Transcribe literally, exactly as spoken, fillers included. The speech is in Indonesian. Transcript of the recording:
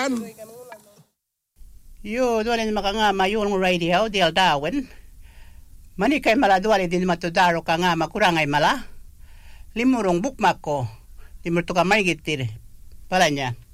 kan. Yo, doon mga nga mayulong radio, dial dawin. Mani kay mala doon din matudaro ka nga makurangay mala. Limurong bukmak ko. Limur to ka may gitir. Pala niya.